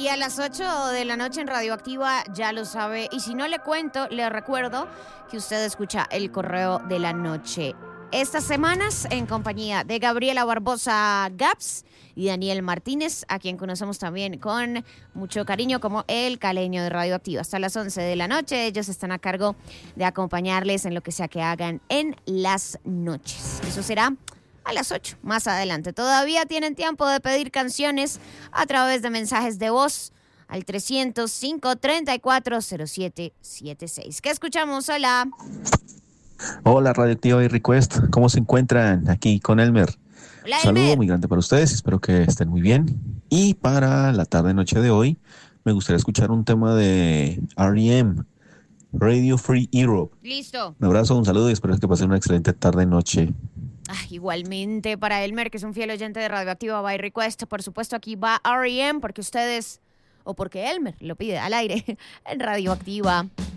Y a las 8 de la noche en Radioactiva, ya lo sabe. Y si no le cuento, le recuerdo que usted escucha el Correo de la Noche. Estas semanas en compañía de Gabriela Barbosa Gaps y Daniel Martínez, a quien conocemos también con mucho cariño como el Caleño de Radioactiva. Hasta las 11 de la noche, ellos están a cargo de acompañarles en lo que sea que hagan en las noches. Eso será a las 8, más adelante. Todavía tienen tiempo de pedir canciones a través de mensajes de voz al 300-534-0776. ¿Qué escuchamos? Hola. Hola, Radioactiva y Request. ¿Cómo se encuentran? Aquí con Elmer. Hola, Un saludo Elmer. muy grande para ustedes. Espero que estén muy bien. Y para la tarde-noche de hoy, me gustaría escuchar un tema de R.E.M., Radio Free Europe. Listo. Un abrazo, un saludo y espero que pasen una excelente tarde-noche. Igualmente para Elmer, que es un fiel oyente de Radioactiva by Request. Por supuesto, aquí va R.E.M. porque ustedes, o porque Elmer lo pide al aire en Radioactiva.